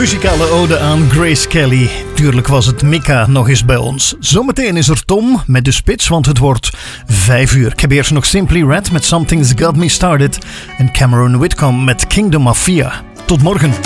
muzikale ode aan Grace Kelly. Tuurlijk was het Mika nog eens bij ons. Zometeen is er Tom met de spits, want het wordt 5 uur. Ik heb eerst nog Simply Red met Something's Got Me Started en Cameron Whitcomb met Kingdom of Fear. Tot morgen.